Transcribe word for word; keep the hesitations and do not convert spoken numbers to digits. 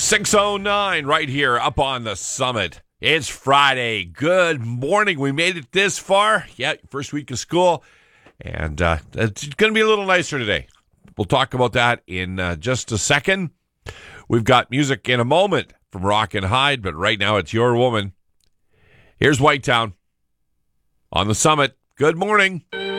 six oh nine right here up on the summit. It's Friday. Good morning. We made it this far. Yeah, first week of school. And uh, it's going to be a little nicer today. We'll talk about that in uh, just a second. We've got music in a moment from Rock and Hyde, but right now it's Your Woman. Here's Whitetown on the summit. Good morning.